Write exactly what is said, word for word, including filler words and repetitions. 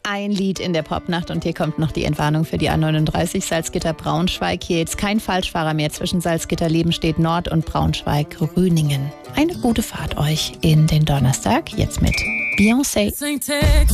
ein Lied in der Popnacht und hier kommt noch die Entwarnung für die A neununddreißig Salzgitter-Braunschweig. Hier jetzt kein Falschfahrer mehr zwischen Salzgitter-Lebenstedt Nord und Braunschweig-Rüningen. Eine gute Fahrt euch in den Donnerstag, jetzt mit Beyoncé.